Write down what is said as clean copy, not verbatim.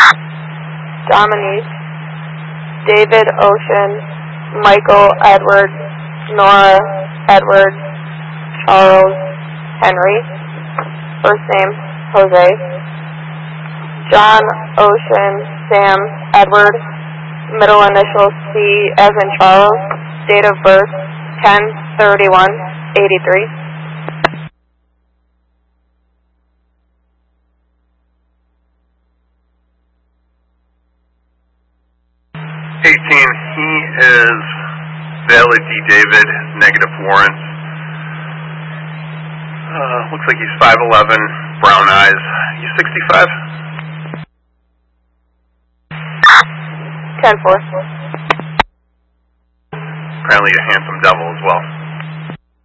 Dominique, David Ocean, Michael Edward, Nora Edward, Charles Henry, first name Jose, John Ocean, Sam Edward, middle initial C as in Charles, date of birth 10/31/83. 18, he is valid D. David, negative warrants. Looks like he's 5'11", brown eyes. He's 65? 10-4. Apparently a handsome devil as well.